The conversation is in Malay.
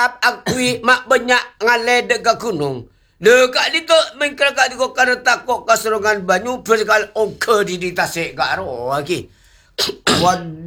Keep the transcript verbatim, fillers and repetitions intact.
ap akui mak banyak ngale dekat gunung. Dekat itu main keragak di karena takut kasurungan banyu pergal ongke di di tasik gak ro lagi. Waduh.